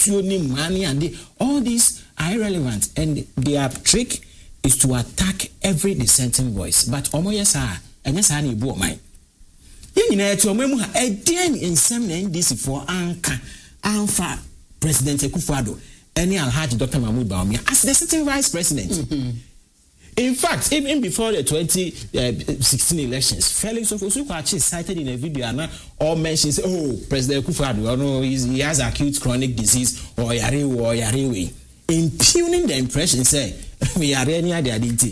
money, and all these are irrelevant. And their trick is to attack every dissenting voice. But Omoyesa, and yes, I need mine. You know, to a den in some NDC for Anfa President Akufo-Addo, any Alhaji Dr. Mahmoud Bawumia as the sitting vice president. In fact, even before the 2016 elections, Felix Ofosu-Kwakye cited in a video or mentions, President Akufo-Addo, he has acute chronic disease or yarewe, impugning the impression, say, we are any other identity.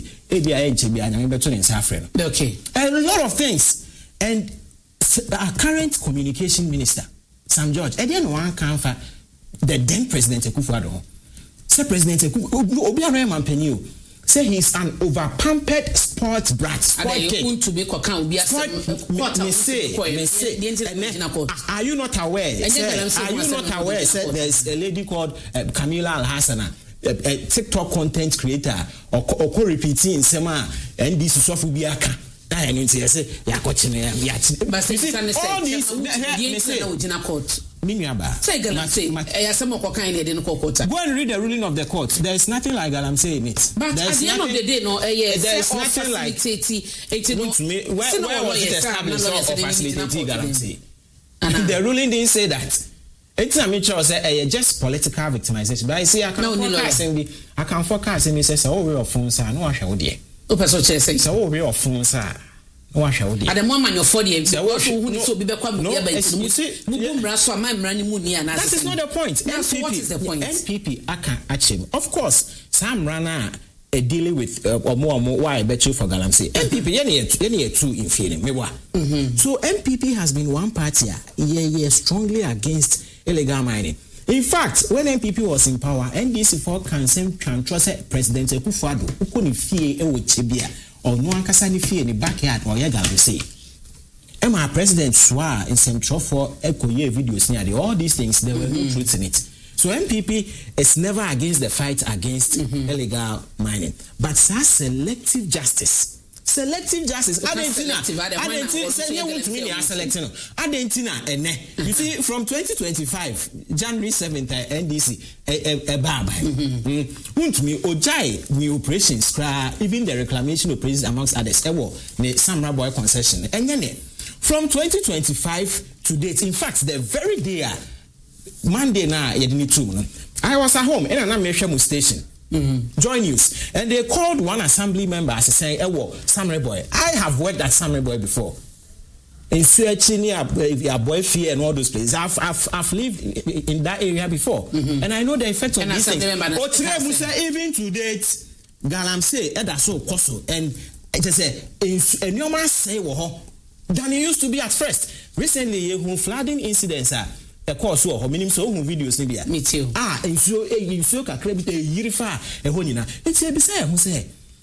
Okay. A lot of things. And our current communication minister, Sam George, again, one can for the then President Akufo-Addo. Say President Akufo-Addo, say he's an over-pampered sports brat. Are you not aware? Are you not aware? There's a lady called Camila Al-Hassana, a TikTok content creator, or repeating Sema, and this is Sofubiaka. I mean, say, go and read the ruling of the court. There is nothing like Galamsey in it. But at the end of the day, no, there is nothing like where was it established or facilitating Galamsey? The ruling didn't say that. It's a mixture of just political victimization. But I see, I can forecast and he says, oh, we're of phones, no, I shall dear. So, we're of phones, at the moment you're 40, that is not the point. NPP, what is the point? NPP, I can achieve. Of course, some runner dealing with or more why I bet you for Galamsey. NPP, any two in feeling. So NPP has been one party strongly against illegal mining. In fact, when NPP was in power, NDC for can trust President Akufo-Addo who couldn't fear Chebia or no one can fear in the backyard or Galamsey. Emma President Swa in Central for Echo videos near all these things, there were no truth in it. So MPP is never against the fight against illegal mining, but that's selective justice. Selective justice. Argentina you see, from 2025, January 7th, NDC, new operations, even the reclamation operations amongst others, Samra Boy concession. And then from 2025 to date, in fact, the very day, Monday now, I was at home in an American station. Joy News, and they called one assembly member as saying, Samurai Boy, I have worked at Samurai Boy before. In Suechini, boy fear and all those places. I've lived in that area before, and I know the effect of these things. Even to date, Galamsey, Edaso, Koso, and it is a normal say than it used to be at first. Recently, flooding incidents are. A course or minimum so videos in me too. And so you so credit a yirifa a honina. It's a beside who say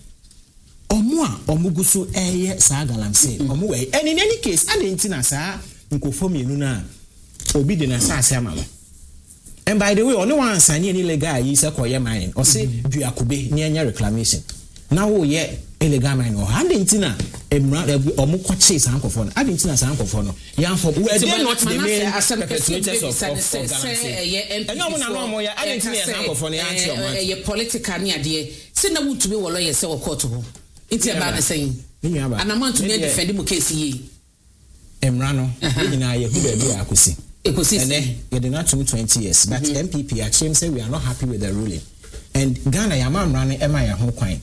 Omwa Omugusu Sagalamsey, Omway. And in any case, I didn't say Nkofomi Nuna obedient as Mama. And by the way, only one sign any legal is a coya mining or say Duakube near reclamation. Now, illegal mining or Argentina. Chase uncle for Argentina's uncle for no. Young for where they not the main perpetrators of Galamsey. And no one Argentina's uncle for the answer. Political near dear. Send a wood to be a lawyer so court. It's about the same. And I want to defend him case. Emrano, in I could see. It was and then you did not 20 years, but MPP actually say we are not happy with the ruling. And Ghana, your man running Emma home coin.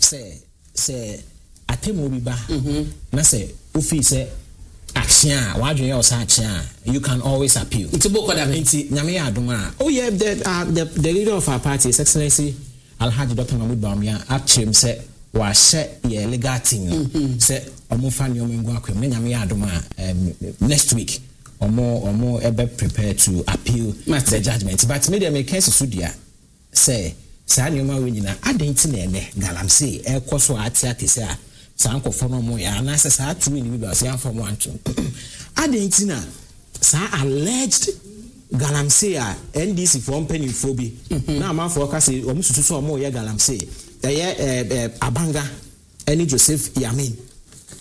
Say. Atemobiba na say ufi say action wadwe o say action you can always appeal it's a book that nyame adoma the leader of our party His Excellency Alhaji Dr. Mahmoud Bawumia actually say wa share ye legal team say omofa ni omengu akwem nyame adoma next week omo ebe prepare to appeal the judgment but me dey make case sudia say Sanyoma winina adentina ene Galamsey ekoso ati say Sanko for no more, and I said to me, we were saying from one to Adentina, Sa alleged Galamsey, NDC for penny phobia. Now, my focus is almost to so more Galamsey. Abanga, any Joseph Yamin.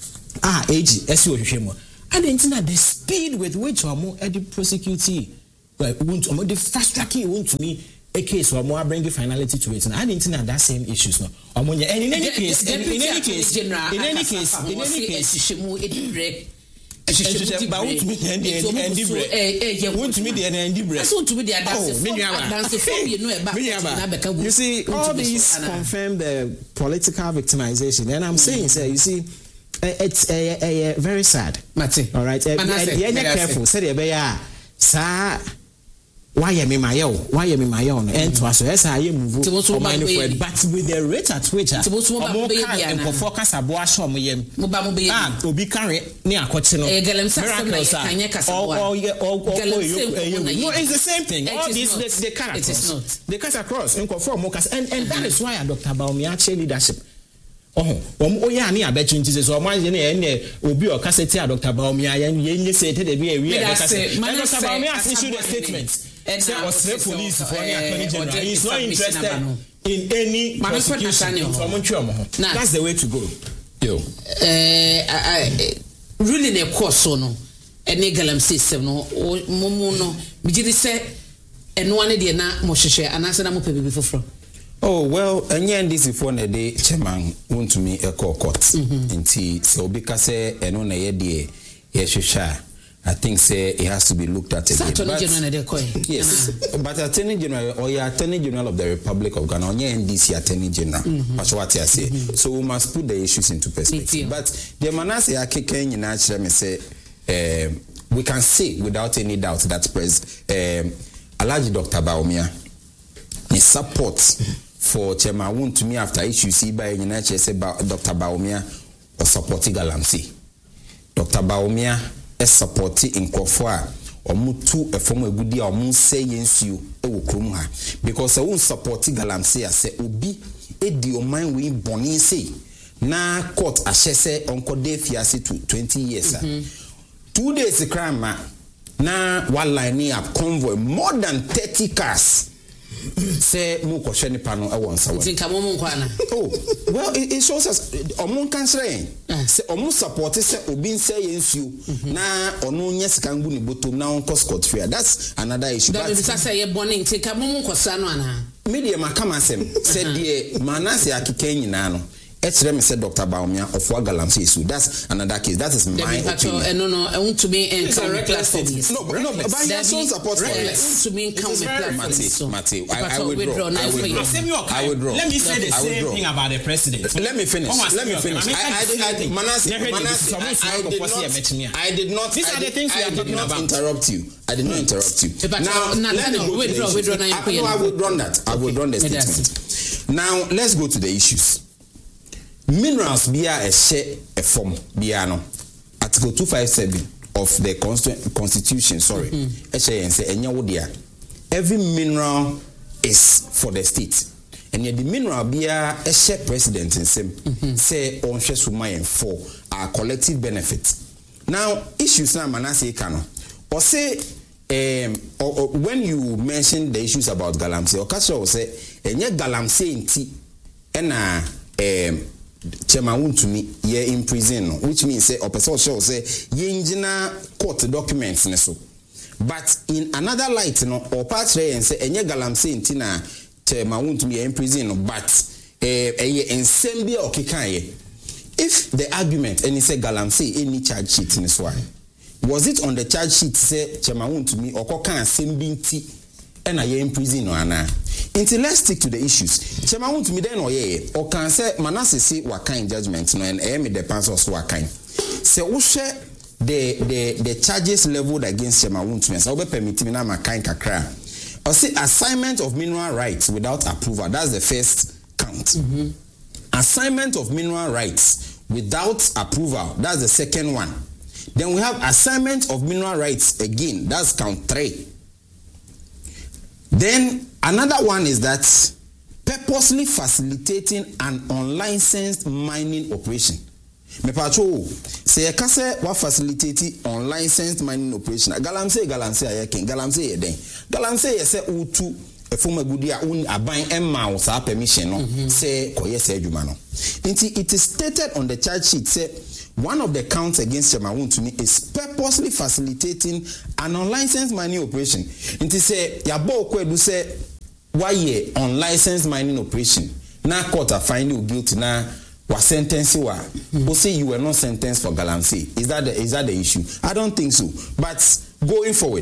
Age, SU Shemo. Adentina, the speed with which or more edit prosecutee want the fast tracking want to me a case where more bringing finality to it, and I didn't know that same issues. No, and in any case, in any case, you see, all these confirm the political victimization, and I'm saying, sir, you see, it's very sad. All right, careful. Say sir. Why am I my own? And to us, yes, I am moving. But with the rate at which I more focus a boash on me, will be carried near Cochino. No, it's the same thing. All these they cut across. They cut across and conform Mocas, and that is why Dr. Baumia leadership. Oh yeah, I bet you Jesus or my will be a cassette, Dr. Baumia, and you said that Dr. Baumia issued a statement. Police for Attorney General. He's not interested in any prosecution. That's the way to go. Really, a course so no. Any galam system no. Momo no. Bijiri say and one day na moshe and answer na mo pe bibi foforo. Oh well, and this is for a day chairman want to me a court. Inti so because eno na ye die ye shusha. I think say it has to be looked at again. Yes, but Attorney General or Attorney General of the Republic of Ghana, or NDC Attorney General. That's what I say. So we must put the issues into perspective. But the Manase Akeken in Achille say we can say without any doubt that Alhaji Dr. Baumia his support for Chairman Woon to me after issue see by United say Dr. Baumia or supporting Galamsey. Dr. Baumia is supporting in Kofua or Mutu a former good deal or Moon say yes you because I won't support Galamsey. I say Obi Eddie o mind we Bonnie say na court ashese Uncle Dave Fiasi to 20 years. 2 days a crime na one line up convoy more than 30 cars. Say muko sheni pano awonsa oh well it shows us omun kansere say omun support say obi say yensu na onu nyes kan gu ni botom na on scot free. That's another issue. That is say ye born nti ka mumu kosa no ana media makama asem say the manase akike nyina no Let me say Dr. Baumia of Wagalamsey issue. That's another case. That is my opinion. No, I want to be in platform. No, but he has shown support for it. I want to be in platform. Matthew, I withdraw. Let me say the same thing about the president. Let me finish. I did not interrupt you. I did not interrupt you. Now, withdraw. I will run the statement. Now, let's go to the issues. Minerals bia a share a form biano. Article 257 of the Constitution, every mineral is for the state. And yet the mineral bia a share president in same say on share sumayen for our collective benefit. Now issues na manase kano. Or say when you mention the issues about Galamsey, or Kasha will say enye Galamsey inti ena Chairman Woon to me ye in prison, which means say or person shall say ye engineer court documents neso. But in another light, no or part and say enye Galamsey intina Chairman Woon to me in prison, but ye ensemble or kikaye. If the argument and he say Galamsey any charge sheet in this one, was it on the charge sheet say Chairman Woon to me or kokan sembinti and I in prison or ana? Until let's stick to the issues. Chairman Woon to me then or can say Manasseh say what kind judgment no and me the pastor what kind. Say who share the charges leveled against Chairman Woon to me. So be permit me na my kind kakra. Or say assignment of mineral rights without approval. That's the first count. Assignment of mineral rights without approval. That's the second one. Then we have assignment of mineral rights again. That's count 3. Then another one is that purposely facilitating an unlicensed mining operation. Me pacho say you can say what facilitating unlicensed mining operation. Galamsey ayaken. Galamsey yeden. Galamsey say utu a former goodia un aban emma sa permission no say koye say adwuma no. It is stated on the charge sheet say one of the counts against Chairman Wontumi is purposely facilitating an unlicensed mining operation. Nti say yabo kwedu say why ye unlicensed mining operation. Na court are finding you guilty na was sentenced wa. Who say you were not sentenced for galamsey? Is that the issue? I don't think so. But going forward,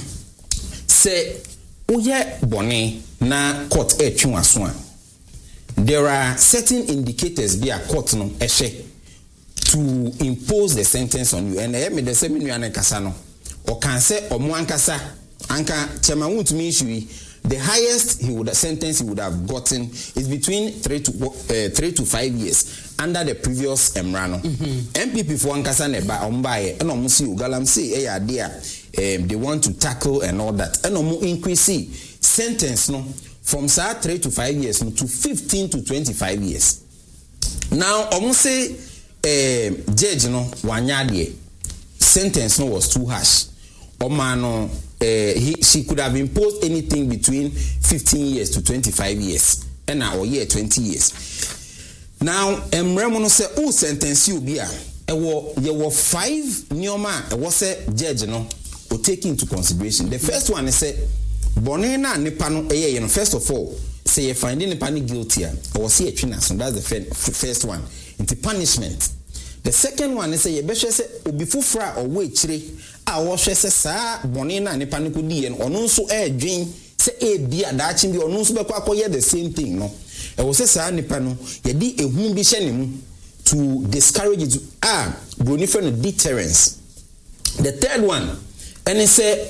say oye bone na court etwe waso. There are certain indicators be a court no ehwe to impose the sentence on you. And me the same you an kasa no. Or can say omo ankasa anka Chairman Wontumi issue. The highest sentence he would have gotten is between 3 to 5 years under the previous Emrano. MPP for Ankasa Neba Ombaye and Omusi Galamsey idea they want to tackle and all that. And Omu increase sentence no from 3 to 5 years no, to 15 to 25 years. Now Omuse judge no wanyadie sentence no was too harsh. Omano she could have imposed anything between 15 years to 25 years and or year 20 years. Now Emremono say who sentence you be there were 5 nyoma was say judge no or take into consideration. The first one is say bonena nipa no first of all say you finding nipa guilty or see a twina, so that's the first one. Into punishment. The second one is say you be say obi fufra or we chire a wo hwe se saa bone na nipa ne kodi ye no ono nso adwen se e bia da chi bi ono nso be kwa akoye the same thing no e wo se saa nipa no ye di ehun bi hye ne mu to discourage it broni for no deterrence. The third one and it say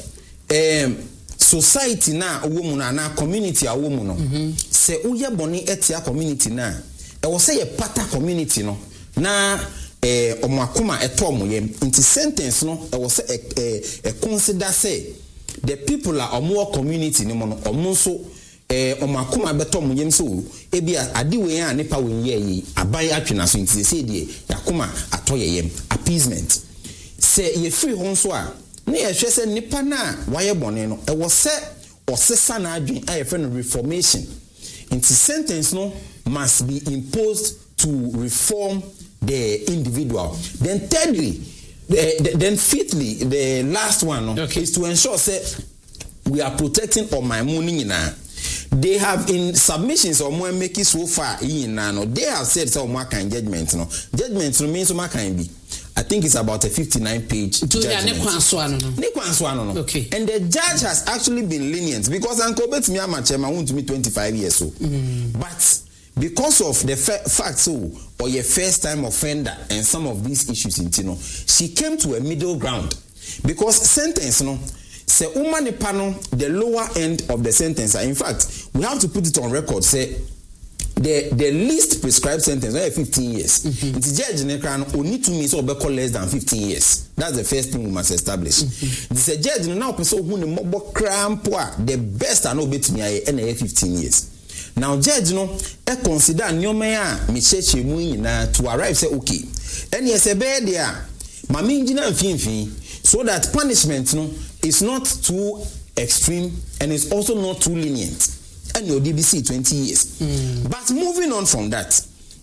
society na owo mu na community awo mu no se uye bone etia community na e wo se ye pata community no na omakuma etomoyem into sentence no was consider say the people are more community ni mo no omunso omakuma betomoyem so ebia adiwe ya nipa wenye aban atwena so into say die yakuma atoyeyem appeasement say ye free ho so a na ye hwe say nipa na waye bone no was say osesa na adwen a ye friend reformation into sentence no must be imposed to reform the individual. Then thirdly, then fifthly, the last one is to ensure say we are protecting all my money now. They have in submissions or more make it so far in no they have said some more kind judgment no means some kind be. I think it's about a 59-page judgment. Okay. And the judge has actually been lenient because Uncle Bet me Chairman won't me 25 years old. But because of the fact so or your first time offender and some of these issues in Tino, she came to a middle ground because sentence no say umani pano the lower end of the sentence. In fact, we have to put it on record. Say the least prescribed sentence is 15 years. It's judge nekran only 2 means or less than 15 years. That's the first thing we must establish. It's a judge now person who the mobo crampoa the best I know bet me and 15 years. Now judge no consider nyoma ya micheche mu nyina to arrive say okay. And yes be there mama ngina mfinfin so that punishment no is not too extreme and it's also not too lenient. And your DBC 20 years. But moving on from that,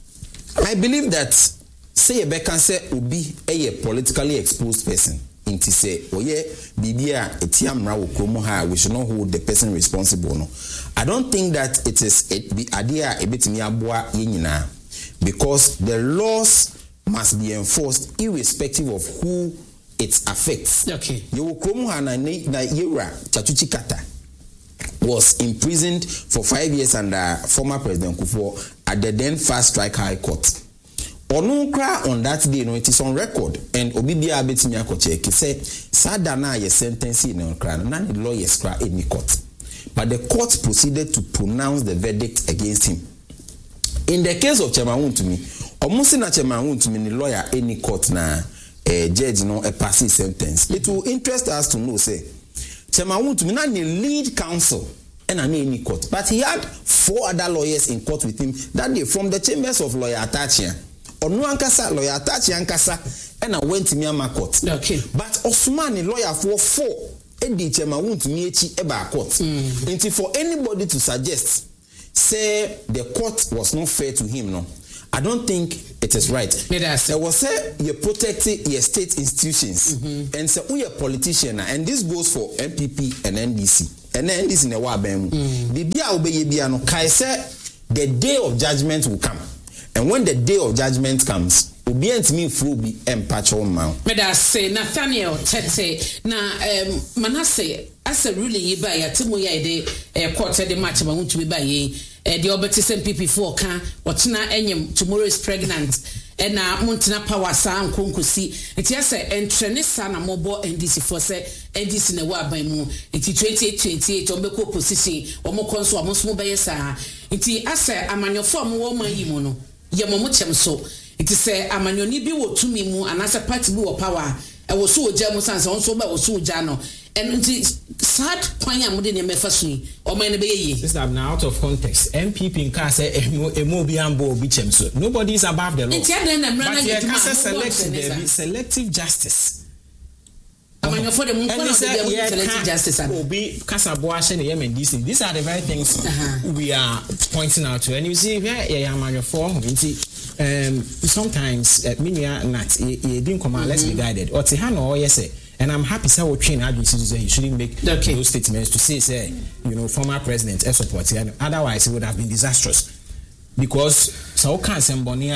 I believe that say a can say obi a politically exposed person into say bibia etiam ra wo kromo ha we should not hold the person responsible no. I don't think that it is the idea ebetimi aboa yenyina because the laws must be enforced irrespective of who it affects. Okay. Yo kromo ha na yera Chatuchi Kata was imprisoned for 5 years under former President Kufuor at the then Fast Track High Court. Onunkra on that day, no, it is on record, and Obibia Betimi Akoche say Sadana ye sentence in Onunkra, none the lawyers cry in the court. But the court proceeded to pronounce the verdict against him. In the case of Chairman Wontumi, almost na Chairman Wontumi the lawyer any court na judge no a passive sentence. It will interest us to know say Chairman Wontumi na the lead counsel and any court, but he had 4 other lawyers in court with him that day from the chambers of lawyer Atachia. Onu ankasa lawyer Atachia ankasa and I went to Myanmar court. Okay. But Osman lawyer for 4 edi Chairman Wontumi echi eba court. Until for anybody to suggest say the court was not fair to him no. I don't think it is right. There was you protect your state institutions, and so we are politician, and this goes for MPP and NDC. And NDC in the Wabem. Bibia obey Biano Kai said the day of judgment will come. And when the day of judgment comes, obedient me through be empatchol mount. Meda say Nathaniel Tete na Manasseh as a ruling ye by a Timoya de quarter the match about to be by ye the Obertison PP4 can what's na enyem tomorrow is pregnant and Montana power sound concusi it yes and Trenessa na mobile NDC for say NDC na wa by mu it 28 ombeko position or more consul almost mobile iti asa amanyo form woman yimono yamomochem so it is say amanyoni bi wo tumi mu anasa party bi wo power e wo so oja mu sanse won so ba wo so oja no and it sad kwanya mu de ne mefa so yi o man ne be yi this is now out of context MPP in car say emo bi ambo obi chem so nobody is above the law but selective justice amanyo for the mu selective justice obi kasabo ahye ne yemen these are the very things we are pointing out to and you see where amanyo for sometimes minya nat e din come let's be guided or te han or yes and I'm happy say we train agency to say he shouldn't make those statements to say former president support and otherwise it would have been disastrous because so can semboni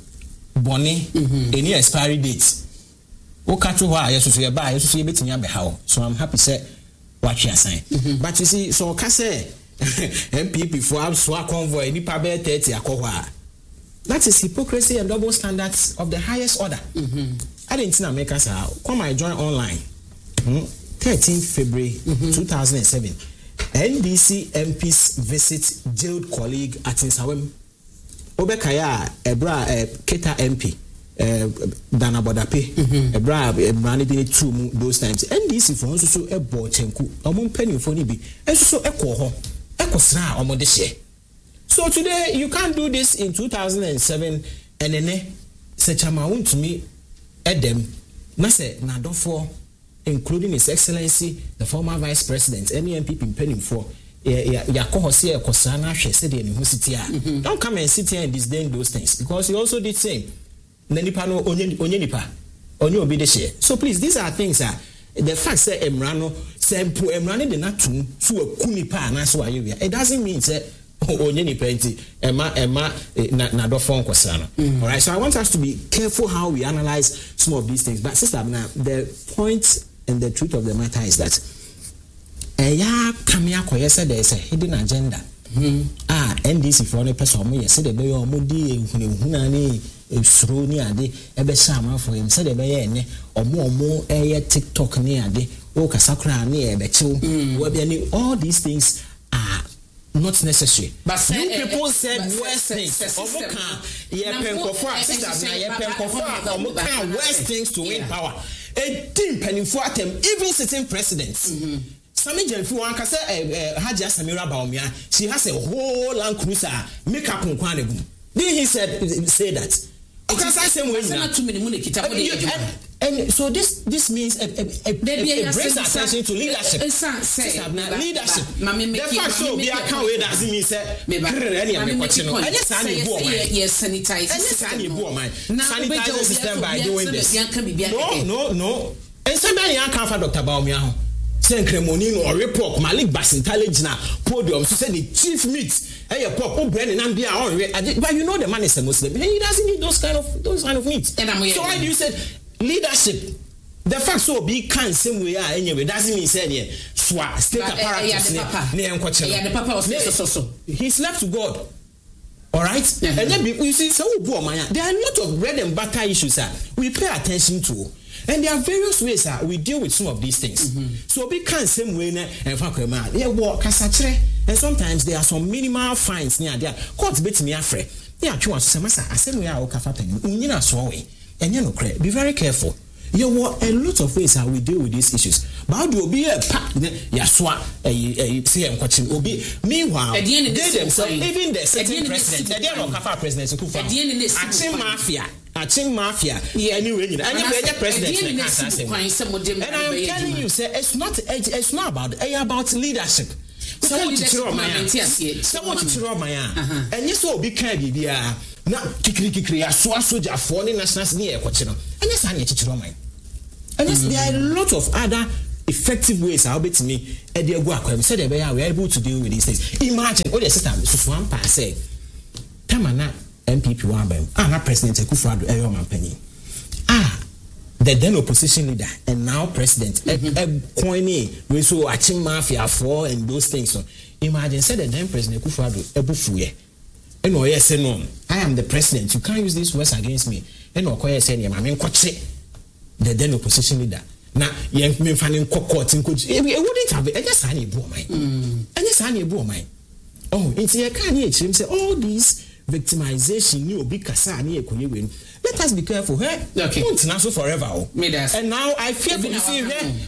any expiry date o ka to ho yes so ye ba yes so ye betimi abeha so I'm happy say watch your sign but you see so ka say MPP for abswa convoy ni pa be 30 akohwa. That is hypocrisy and double standards of the highest order. I didn't know make us come I join online. 13th February 2007. NDC MPs visit jailed colleague at Insawem. Obekaya Ebra Keta MP Dana Bodape Ebra managing two those times. NDC for also so a board chenku. Among penny for nibi. And so ekosra omodeshe. So today you can't do this in 2007 and then such amount to me Edem Nase Nadofo including His Excellency the former Vice President any MPP penning for Yakohosia Kosana said in university. Don't come and sit here and disdain those things because you also did same. Nenipano Onyenipa Onyo be the share. So please these are things that the fact say Emrano Sempo Emrani de Natu to a Kunipa and that's why you it doesn't mean that Onyeni penti Emma na do phone kwasana. All right, so I want us to be careful how we analyze some of these things. But sister, now the point and the truth of the matter is that ya kamia koye said there is a hidden agenda. NDC for any person mo yes the be yo mo di ehunehuna ni esuro ni ade ebe sama for him said the be ye ne omo TikTok ni ade o kasakra ni ebe chiw. All these things are not necessary. But you people said worse things. Worse things to win power. A team penning for them, even sitting presidents. Sami Jenfu Wanka say Haja Samira Baumia, she has a whole Land Cruiser makeup on Kwanegu. Then he say that. Because I say and so this means it brings attention to leadership. Leadership. The fact so be account way doesn't mean say sanitize system by doing this. No. And somebody can for Dr. Baumia. Send Cremonino or report Malik Basintalage na podium to say the chief meet. Hey, pop, but you know the man is a Muslim. He doesn't need those kind of meat. So why do you say leadership? The fact so be can same way anyway doesn't mean say yeah. State apparatus. He's left to God. All right, and then you see, so there are a lot of bread and butter issues we pay attention to. And there are various ways we deal with some of these things. So we can't same way and sometimes there are some minimal fines near there. Court bet me afraid. Yeah, you want to say, and be very careful. There were a lot of ways how we deal with these issues. But how do you be a pack? Meanwhile, they themselves, even the sitting president, they don't have president. Acting mafia. Anyway, and I'm telling you, sir, it's not about leadership. Someone to throw my and yes, so be kind, na kikiri aso soldier for the national near kwachi no anya sa na chichiro man. And yes, there are a lot of other effective ways how bet me e dey go akwam said we are able to deal with these things. Imagine all the system so one pass say tamana MPP one bam na President Akufo-Addo eyo mampani the then opposition leader and now president coiny we so achim mafia for and those things. So imagine said the then President Akufo-Addo ebufuye and oye say no, I am the president, you can't use these words against me. And okoye say I mean kwache the then opposition leader na yen me fanin court in coach it wouldn't have it just any bo man and just any bo man. Oh it's here can you say all these victimization you obi kasa na ekonye we. Let us be careful. Hey, okay. Don't now so forever. And now I fear for you see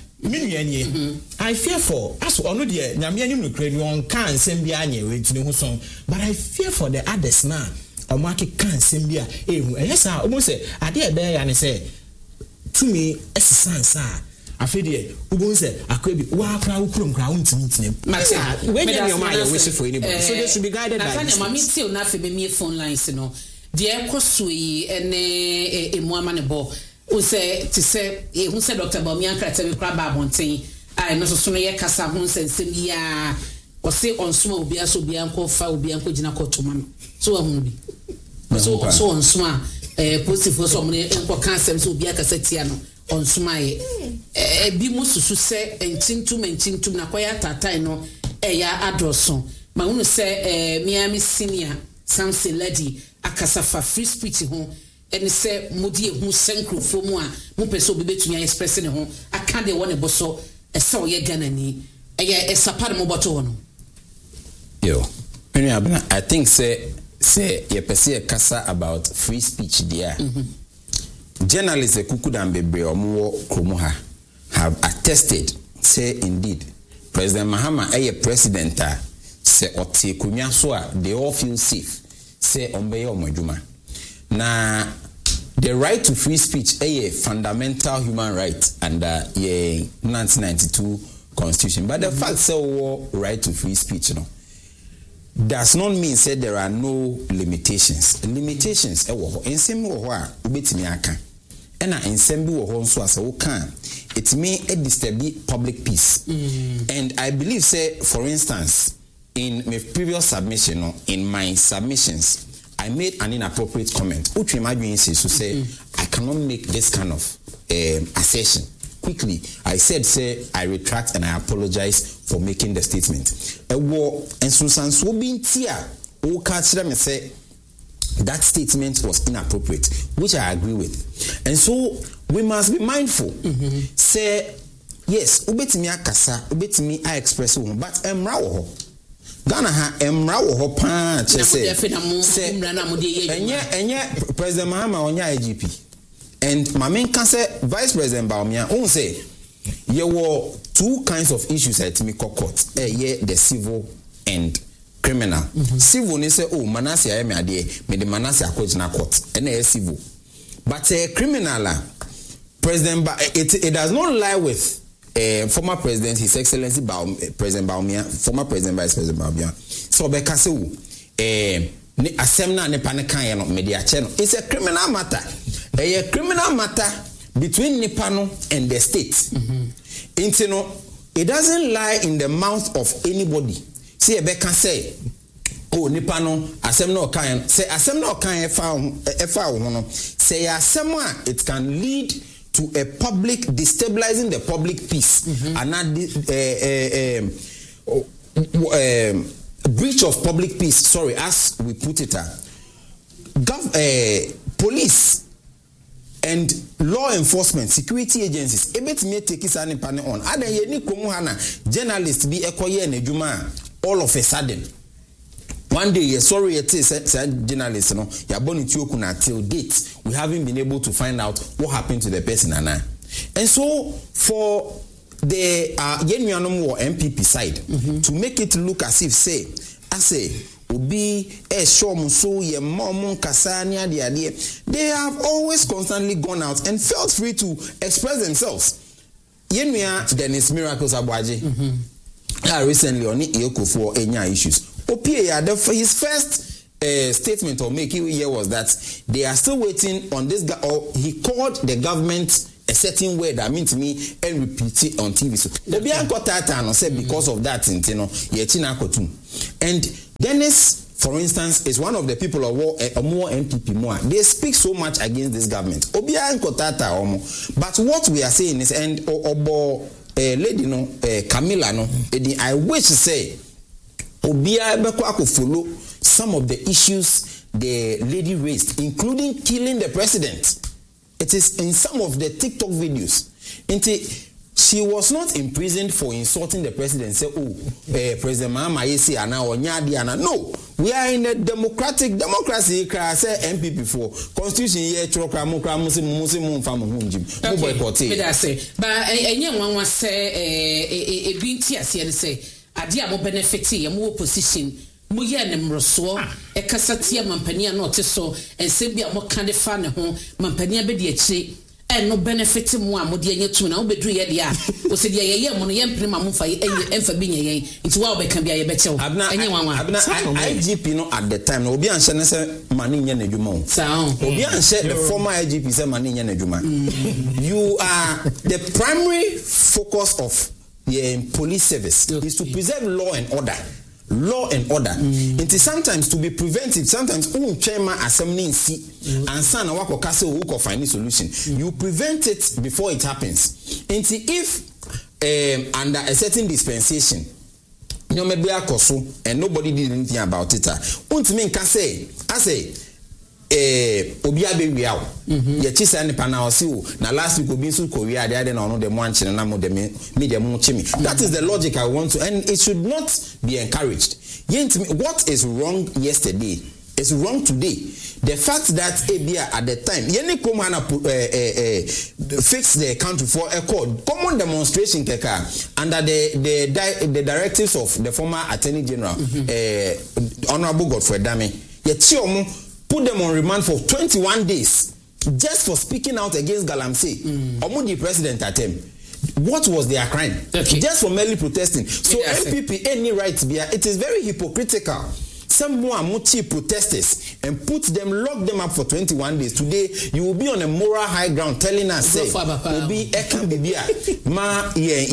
I fear for as ono de nyame anim no kra on kan nsem bia anye we tuni ho son, but I fear for the others now. Omo ake kan nsem bia ehu ehesa omo say ade e be ya ne say to me exercise afede ugo say akwabi wa akra ukrom kra untimi when you mind your wish for anybody, so they should be guided by this. Mama till na fe me phone lines no de ekosui ene emuama ne bo o say ti say hu say Dr. Bawumia Nkrate be kra ba bonten ai no so no ye kasa ho nsensem ya o say onsuma obi aso obi anko fa obi anko gina kotoma no so wa hu bi so onsuma positive so mo enko cancel so obi akasa tia no onsuma ye bi mo susu say entintum na kwaya tatai no ya adroso ma hu say Miami senior Samson lady akasa fa free speech ho eni se modi ehu senkrofo mu a mo pese obi betumi express ne ho aka de won e boso ese oye Ghana ni eye esapade mo boto ho no yo eni abna I think say ye pese kasa about free speech there. Journalists ekukudan bebre omo kromo ha have attested say indeed President Mahama president say ote kunya so a they all feel safe say ombeye omodwuma na the right to free speech a fundamental human right under 1992 constitution, but the fact say right to free speech no does not mean say there are no limitations e wo ensem wo ho a obetimi aka ena ensem bi wo ho nso asa wo kan it may disturb public peace. And I believe say for instance in my previous submission in my submissions I made an inappropriate comment which imagine so say I cannot make this kind of assertion quickly. I said say I retract and I apologize for making the statement. And so being tia o ka kire me say that statement was inappropriate, which I agree with. And so we must be mindful. Say yes, ubetimi akasa, ubetimi I express wo, but emra wo ho. Ghana ha emra wo ho pa che say enye President Mahama onya IGP. And Mamen can say Vice President Bawumia on say there were two kinds of issues at me court. The civil and criminal. Civil they say oh Manasseh I me ade me the Manasseh akojina court and civil. But criminal President it does not lie with former President His Excellency President Bawumia, former President Vice President Bawumia. So be kase ni asemna ne panekan no media che no it's a criminal matter. A criminal matter between Nipano and the state. It doesn't lie in the mouth of anybody. See, Rebecca say, oh, Nipano, Asemno Kayan, say Asemno Kayan found, say Asemwa, it can lead to a public destabilizing the public peace and not breach of public peace. Sorry, as we put it, police and law enforcement security agencies ebetime take is an pan on adan ye ni komu ha na journalist bi ekoye na adwuma all of a sudden one day ye sorry it is journalist no ya boni tioku na till date we haven't been able to find out what happened to the person and so for the yenuanom wo MPP side to make it look as if say Obi so ye mom kasania they have always constantly gone out and felt free to express themselves. Yenua Dennis Miracles Abwaje recently on Iyokofo enya issues. Opie ya his first statement or make here was that they are still waiting on this guy, or he called the government a certain word that means to me and repeat it on TV. So Obi Anko Tata said because of that, you know, and Dennis, for instance, is one of the people of more MPP more. They speak so much against this government. Obi Anko Tata but what we are saying is, and Obo lady no Camilla no, I wish to say Obi Abeko could follow some of the issues the lady raised, including killing the president. It is in some of the TikTok videos. She was not imprisoned for insulting the president. Say, President Mahama Yesi Ana or Nyadi Ana. No, we are in a democracy. Say MPP for Constitution here. Chokra mukra musim famu hunjim. Mu boycott. But any one was say a binti as you say. Adia mo benefiti mo opposition. Mo ye nemroso e kasatia mampania no teso ense bia mo kan de fa ne ho mampania be de achi e no benefit mo amode anya tu na wo bedru ye de a wo se de ye mo no ye mpre ma mo fa ye emfa bi nye yen nti wa wo be kan bia ye be chew enye wanwa IGP no at the time no obi anhye ne se mani nye nadwuma o obi anhye the former IGP se mani nye nadwuma you are the primary focus of the police service is to preserve law and order. It is sometimes to be preventive. Sometimes chairman assembly see and son wako kase who find a solution. You prevent it before it happens. And if under a certain dispensation, you may be a koso and nobody did anything about it. Untime can say, I say. Obiabe wiao ye chisa ni panaosiu na last week obi nsu Korea dey na ono dem wanchi na mo dem me dem chimi. That is the logic I want to, and it should not be encouraged. What is wrong yesterday is wrong today. The fact that Abia at the time yeni come hana fix the country for a code common demonstration keka under the directives of the former Attorney General Honorable Godfrey Dame ye chi put them on remand for 21 days just for speaking out against Galamsey. Omudi president at him. What was their crime? Okay. Just for merely protesting. So MPP any right be it is very hypocritical. Some more muchi protesters and lock them up for 21 days. Today you will be on a moral high ground telling us say will be ma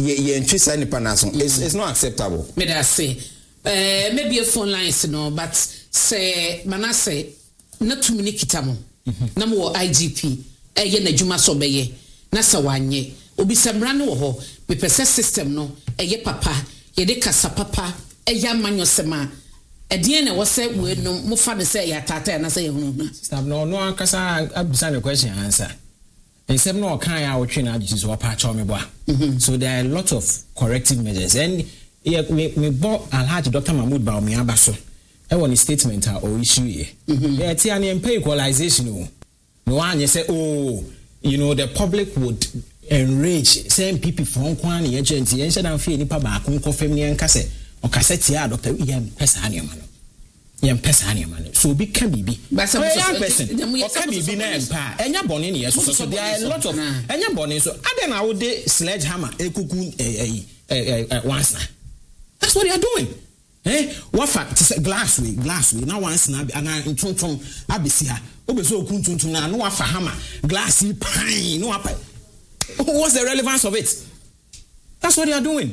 it's not acceptable. May I say maybe a phone lines no, but say Manasseh na tumini kitamo na mo IGP ye na dwuma so beye na sa wanye obi samra ne wo ho be pese system no ye papa ye de kasa papa ya manyosema e de na wo se we no mo fa de se ya tata na se ye hunu na system no akasa abisa the question answer except no kan ya wo twe na agi so pa cha me bo so there are a lot of corrective measures, and me bo Alhaji Dr. Mahmoud Bawumia abaso I want a statement or issue here. Yeah, TNM pay equalization. No one you say, you know, the public would enrage same people from Kwani agency and said, I'm feeling Papa, Family and Cassette or Cassette, Doctor Yam Pesanium. Yam Pesanium. So be can be. But some young person can be named Pa. And your bonnie, yes. So there are a lot of and your bonnie. So I don't know, they sledgehammer a cocoon once. That's what they are doing. What fact is glass way now once na and tonton abisia obeso okuntuntu na no afa hammer glassy pine no apa. What's the relevance of it? That's what they are doing.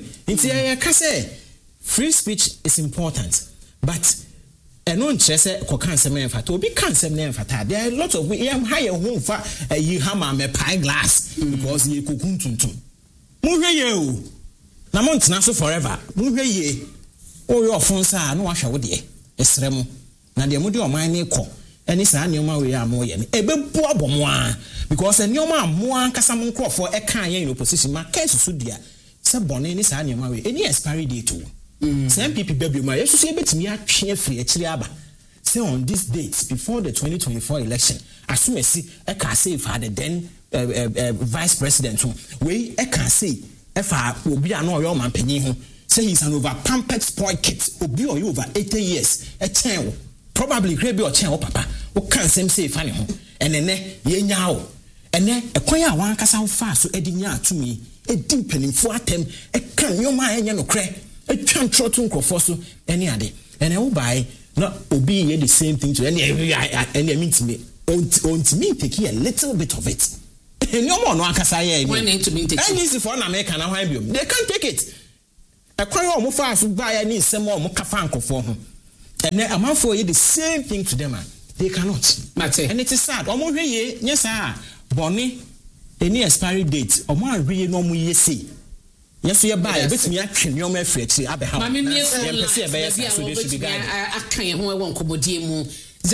Free speech is important, but no chese ko kan sem fa to be kan sem na fa ta. There are a lot of we am higher home fa yi hammer me pine glass because ye kokuntuntu mu hwe ye o na mo ntena so forever mu hwe ye. Oh, your phone, sir, no, I shall would ye. Esremo. Now, the Mudi or mine call. And it's an your we are more yen. A big poor bomb because a new man more Casamon crop for a kind in opposition. My case is Sudia. Some bonnet is an your way. Any expiry day too. Some people, baby, my associate to me are free a chiliaba. Say on these dates before the 2024 election, as soon as see a can say father then vice president, we a can say if I will be an oil man penny. Say he's an over pampered spoiled kid, obi or you over 80 years, a chain, probably grab your chain, papa, who can't say funny home, and then ye now, and then a choir one cast fast to Edinia to me, a deepening for them, a can your mind no crack, a champ trotting cofosso, any other, and I will buy no obi ye the same thing to any mean to me on me take a little bit of it no more no akasa ye when into me take and this for na America na why biom they can't take it e kwan o mo fa so ba ya ni nsem o mo kafa ankofo ho and amanfo ye the same thing to them they cannot and it is sad o mo hwe ye yes boni any expiry date o mo ahwe no mo ye say yes you buy betimi atwe nyom afri akiri abeha mami me so they should be guided akan ye ho e won komodie mu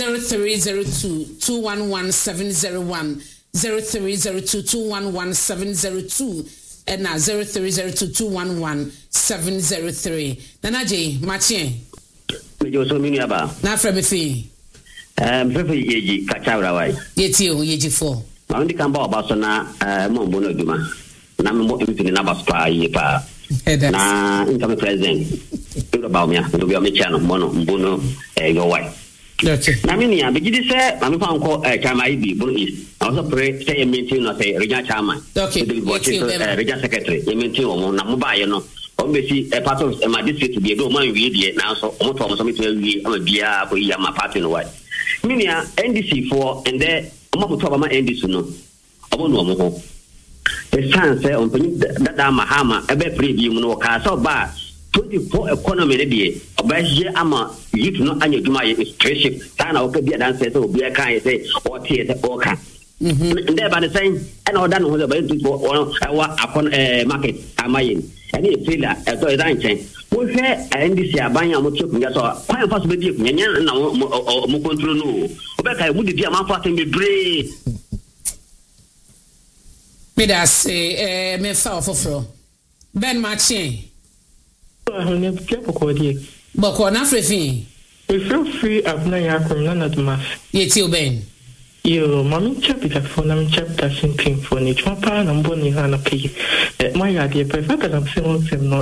0302211701 0302211702 and now 0302211703 Nanaje Machien me jo so mini aba na fra me fi fefe yeji kachawra wai yeti o yeji 4 ma ndi kan ba oba so na mo mbo na duma na mo impini na baspa yi pa na income president ndo ba omia ndo bi o me chano mbo no yo wai na mini ya bigidi se ma me fa nko chama ibi bro is also pray say maintain no say regional chairman regional secretary maintain o na mo ba ye no o be si part of my district be do man wi die na so o to mo so me wi ama bia ko ya ma party no why mini ya NDC for and there o ma to ba ma NDC no o no mo ho the chance on peni da mahama e be free bi mu no ka so ba 24 economy dey obaje ama youth no anya duma ye stretch sana o ka bia dan say so obi e kan ye say o tie say o ka ndé ba de say and o dan ho ba to wa akon market amayin ani failure e to dan chen wo hwe NDC abanya mo chop nya so kwan fa so be die nya na mo control no o be kai mu di dia man fa tem be bre me da say me fa ofofro Ben Machien ne boko die boko na frefin we feel free abna ya kom na duma yeti o Ben yo mami chapter for na chapter something for ni chapa na mboni na pay my idea perfect na sem no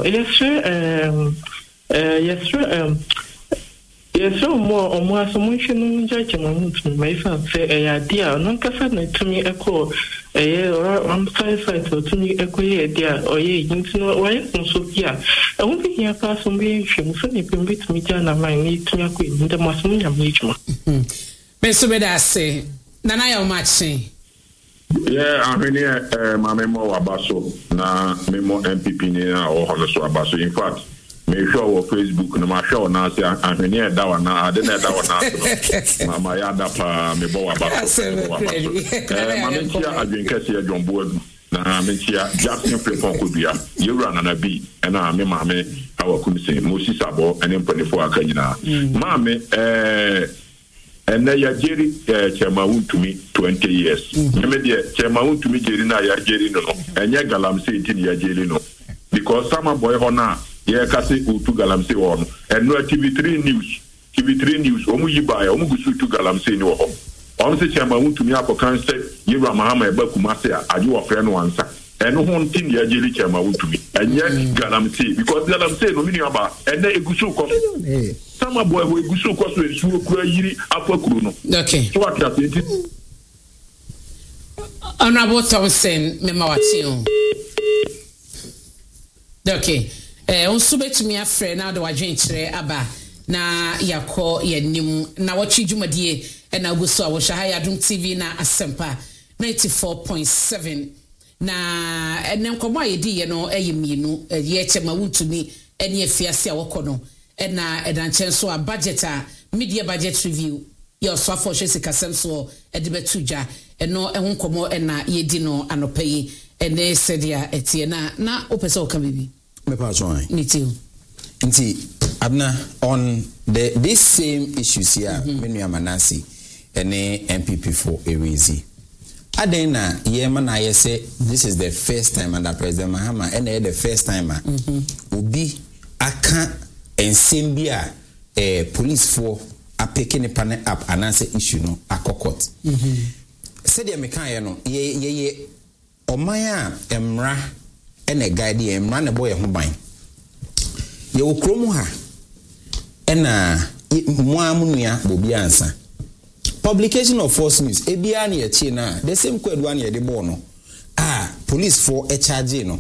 yes more so much no judge mo my fan say idea no kasa na tumi eko I'm sorry to tumi eko idea oye intino why so here I won't be here pass on be hwem so ne pembit mi ja na man ni tumi akọ ndem maso nya mejuma me so be da say Nana ya Machien yeah ahwene mame mo wabaso na memo MPP ni na o hono so abaso in fact me show on Facebook na ma show na say ahwene da wa na ade na da wa na mama ya da pa me bo wabaso mame tia adwenkase ya jombo adu na me tia Jackson Frimpong Kodua yewura na bi na me mame awakunse Moses Abo ene mpanifo aka nyina mame and ya Jerry Chema Wuntumi 20 years. Me de Chema Wuntumi Jerry na ya Jerry no. Enya galamse tin ya Jerry no. Because some boy hona ye kase utu galamse won. And no TV3 news omu yiba ya omu gusu utu galamse ni wo ho. Omu se Chema Wuntumi akokan se Yewra Mahama eba kumase aji wo frɛ no ansa. Eno hon tin ya Jerry Chema Wuntumi. Enya galamse because galamse no mini aba ene egusu ko. Sama boy we guso kwaso ensuo kura yiri afakuru no. Okay. So what you think? Honorable Thompson Memawation. Okay. On subetumi afre na do adwenkyere aba na yakọ yanim na watchi dwumadie na guso a wo hwa ya Adom TV na Asempa 94.7 na enenkomo ayedi ye no eyimienu ye Chema Wuntumi ene afiase a wokọ no na edanchen so a budget a media budget review your so for hwe sikasem so edibetuja eno ehun komo na yedi no anopayi ene sedia etie na opese o ka bibi me pa join nitiu nti abna on this same issues here menu amanasi ene MPP for erezi adena yema na yese this is the first time under President Mahama ene the first time obi aka ensembia police for apeke ne pane up anase issue no akokot said ya mekan no ye omaya emra ene guide emra ne boy ho ban ye okromu ha ena muamunua bobi ansa publication of false news ebia na ye chi na the same kwadu an ye de bo no police for a charge no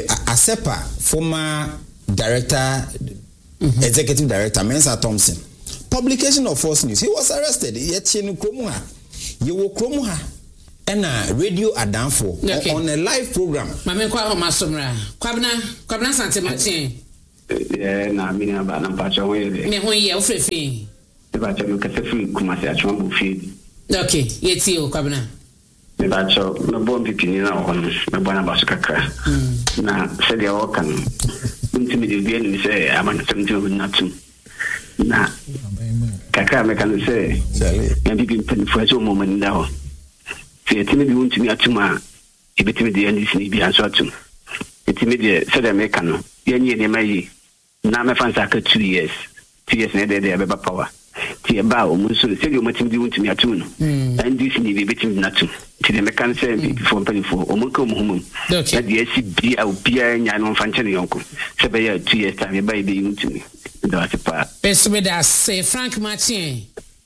Asepa former director executive director Mensa Thompson publication of false news. He was arrested. Yechinu Kromuha. You Kromuha. And radio Adamfo on a live program. Mame kwa ho masomra. Kwabna Sante Martin. Na mini aba na mpacho ho ye. Me ho ye ofrefi. E ba che ka se free Kumasi Achombu field. Okay, yeti o kwabna. Me ba cho na bon pipini na ho no. Me bona ba so kakra. Na se de o kan. Ntimi de bi ni se amana semti o na tum. Na kakra me kan se. Ya bibi pen fuacho mo mani da ho. Etimi bi untimi atuma ebetimi de NDC ni bi anso atum etimi de said America no yenye ne mai na me fansa ka 2 years na de beba power ti e ba o mun so said o matimi de untimi atum no NDC ni bi betimi na atum ti de me kan say before o mun ka muhumum ya de si bi a obia nya no fanche ne yonko se be ya 2 years time ba be untimi da se pa esme da say Frank Martin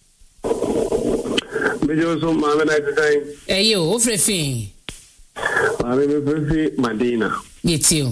Mejoso mame na time. Yo, ofrefi. Mame me prefi Madina. Yetio.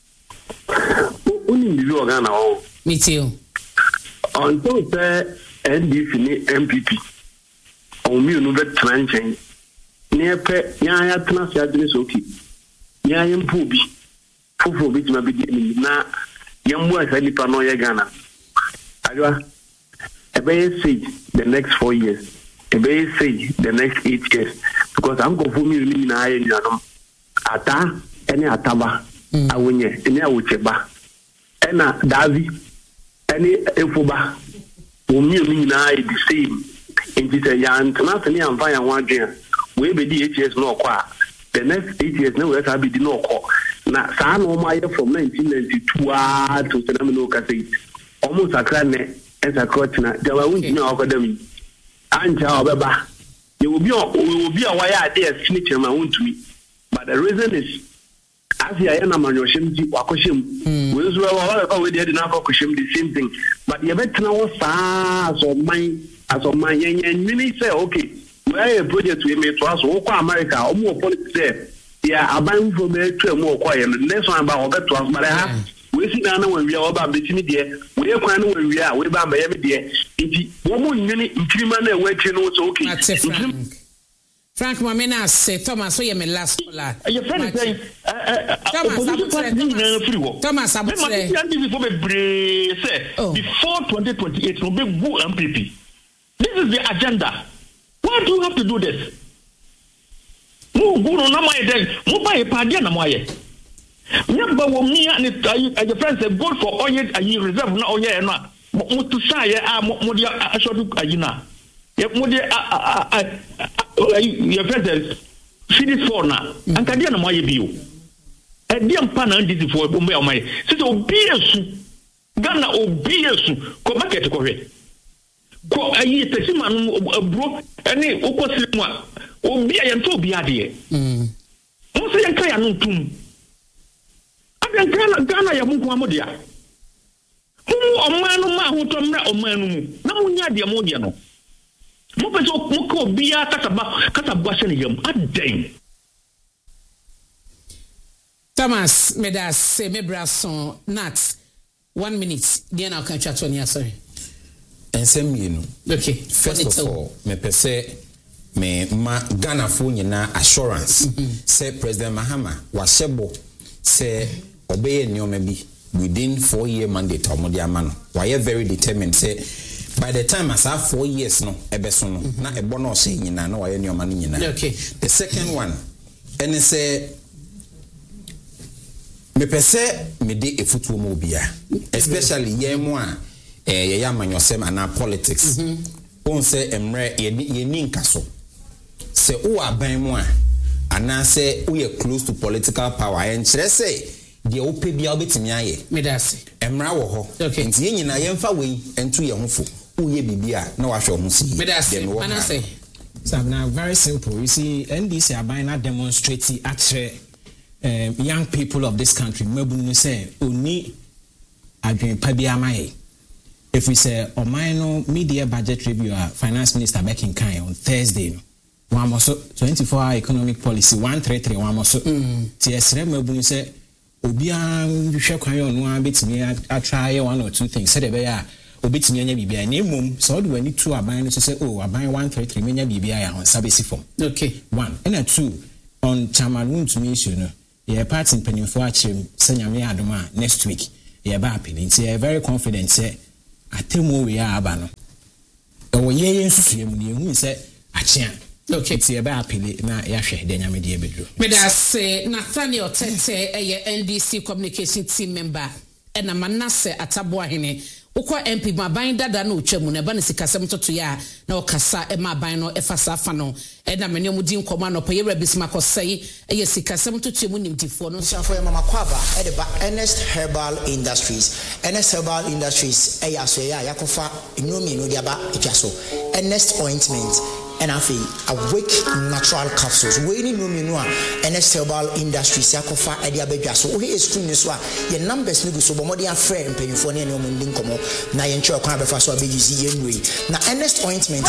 Uni ndizo ogana o. Mitio. Until say NDC ni MPP. O mi unu be tranchen. Ni epe nya ya tena se adini soki. Nya ya mpu bi. Fofo bi tima bi na yambu asa nipa no ye Ghana. Ajwa. Ebe say the next 4 years. Ebe say the next 8 years because I'm going for me in na aye nuanom ata ene ataba awonye ene awocheba ena davi ene efuba o mi na aye the same enti say ya ntana tani amfa ya wadwen we be di 8 years no kwa the next 8 years na we have be di no kwa na saa no ma ye from 1992 to senamino ka say almost akra ne ensakrotina de wa wunti na okodam anja obeba you will be a wire there snitch ma wontumi but the reason is as ya na manyoshim ji wakoshim we zo wa we dey na wakoshim the same thing but you better know as of mine yen say okay where a project we made to us wo kwa America o mo politics there ya aban from me to mo kwa yen next one about obeto us but ha we see na when we are about betimi there we kwan no we are we ba me there enti wo mo nyini ntirima na we twe no so okay Frank Mamena say Thomas so ye me last caller your friend is saying Thomas Abutre before 2028 no be go MPP. This is the agenda. Why do you have to do this? Mo go no na my den mo ba e pade na mo aye nyamba wo mi and your friend say vote for oye ayi reserve na oye no mo to say a mo dia ashodu ayina ye mo dia your friend says finish for na anka dia na mo aye bio e dia mpa na ndisi for bo me o mai se obi esu Ghana obi esu ko market ko hwe ko ayi tesima no bro ene ukosiri mu a obi aye nto obi ade mo se yanka ya no ntum Ghana ya mungu amodia. Mu omanu ma hutomra omanu mu. Na munya de amodia no. Mu peso mu ko bia kataba se ne yam aden. Thomas Medas se mebrason nat 1 minute. Dia na kan twa ni asori. Ensem yenu. Okay. First of all, me pese me ma Ghana fo nyina assurance. Say President Mahama wa shebo say obey nyoma bi within 4 year mandate omodi amano why very determined say by the time as 4 years no ebeso no na ebo no say nyina na why nyoma no nyina. Okay. The second one and say me pese me de efutuo mo bia especially yemu a ye yamanyosem ana politics on say emre ye ni nkaso say o aban mu a ana say we are close to political power and say the ope bia obetimi aye medase emra wo ho nti nyina yemfa we entu ye hofo uye bibia na wa hwe ho si medase manase Sabna, very simple. You see, NDC are buying a demonstrating at young people of this country. Maybe say, "Uni, agreeing pabiamaye." If we say, "O minor media budget review," Finance Minister back in Kenya on Thursday. One more 24-hour economic policy 133. One more so. TSR maybe say, "Obia, you share kwan on one bit me. I try 1 or 2 things." Said obetumi anya bibia na emom so do wani tu aban no say oh aban 133 menya bibia ya on sabesi form. Okay. 1 and 2 on chairman wontumi issue no ye party penifo achim senyame adoma next week ye ba appeal nti ye very confident say atemu we aba no e wo ye nsusuye mu ne hu say achia. Okay, it's about appeal na yahwe de nyame de bedru. Me da say Nathaniel Tete NDC communication team member and Manasseh Ataboahene. Ukwa MP maban dada no twemu na ba ne sikasem toto ya na okasa e maban no efasa fa no e na menyo mudi nkoma no peye rabisma kosai e sikasem toto mu nimtifo no so for mama kwaba e de ba Ernest Herbal Industries e ya so ya yakofa enyomi no dia ba etwaso Ernest ointment and afi awake natural capsules we ni no minu a Ernest Herbal Industries yakofa e dia badwa so we screen so a your numbers no go so bomodi afre mpanyfo ne no mundi nkomo na ye nche okwa befa so abeji yenwe na Ernest ointment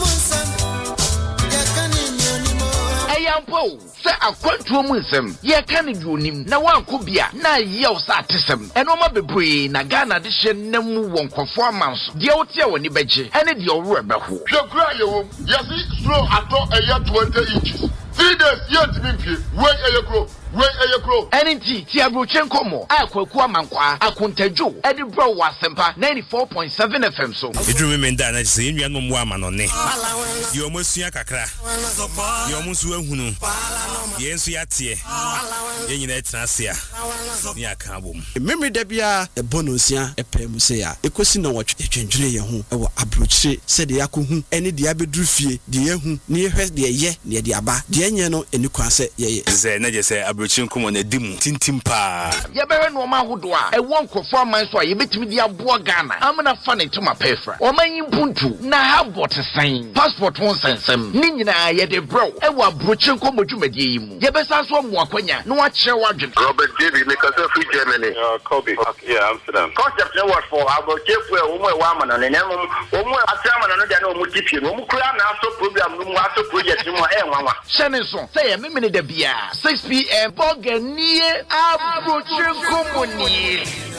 Ayampo se akwantuo mu nsem ye ka ne duonim na wanko bia na ye o sa atesem eno ma bebre na Ghana de hye namu wonkofo amanso de wote woni beje ene de owo ebeho hwekura yewom yesi slow ato eya 20 inches 3 days yet mimpie we eyekro enti ti abrochen komo akwaku amankwa akontadwo edi bro wasempa 94.7 FM so edru me nda na se enua no mo amanone ye omosua kakra ye omusu ahunu ye nsu yatie ye nyina etrasia ni aka bom memre da bia ebonosia epem se ya ekosi na wotwe etwendwene ye ho e wo abrochire se de yakohu ene de abedru fie de yehu ne yehwe de ye ne de aba de enye no eni kwa se ye ze na je se abrochire komo na dimu tintim pa ye bewe no ma hodo a e wonkofo aman so a ye betimi de aboa Ghana amna fa ne tuma pefra o manyi mpuntu na habot sign passport won sensem ni nyina ye de bro e wo abrochire komo dwumadie yi mu ye besa so mo akwanya no a kire wadwen Robert David because of free Germany Kobe yeah Amsterdam concept no what for abrochire fu e wo mo e wa amana ne nemu wo mo atiama na no de na o mo tipie no mo kura na aso program no mo aso project mo e nwanwa shene so say ye memene da bia 6 p.m. Boganie abrochire komo ni